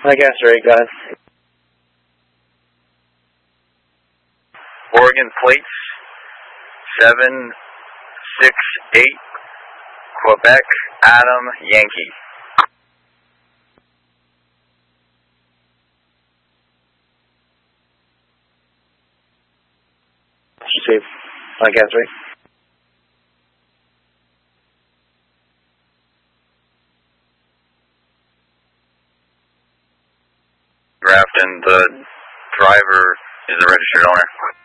I guess right, guys. Oregon plates 768, Quebec, Adam, Yankee. Safe. I guess right. Grafton, the driver is the registered owner.